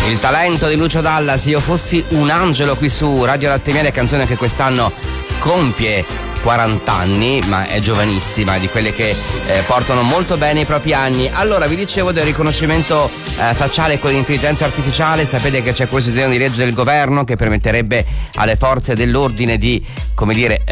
Il talento di Lucio Dalla, Se io fossi un angelo, qui su Radio Latte Miele, canzone che quest'anno compie 40 anni, ma è giovanissima, di quelle che portano molto bene i propri anni. Allora, vi dicevo del riconoscimento facciale con l'intelligenza artificiale. Sapete che c'è questo disegno di legge del governo che permetterebbe alle forze dell'ordine di, come dire,